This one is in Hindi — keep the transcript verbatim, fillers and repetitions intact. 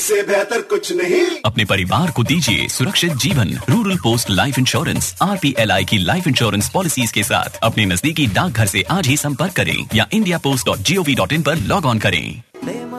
इससे बेहतर कुछ नहीं। अपने परिवार को दीजिए सुरक्षित जीवन। Rural post life insurance R P L I की लाइफ इंश्योरेंस पॉलिसीज के साथ अपने नजदीकी डाकघर से आज ही संपर्क करें या India post dot G O V dot in पर लॉग ऑन करें।